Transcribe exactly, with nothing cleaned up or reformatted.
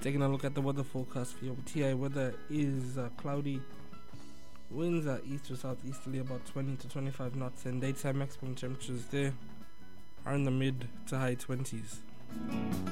Taking a look at the weather forecast for your T I weather is uh, cloudy. Winds are east to southeasterly about twenty to twenty-five knots, and daytime maximum temperatures there are in the mid to high twenties.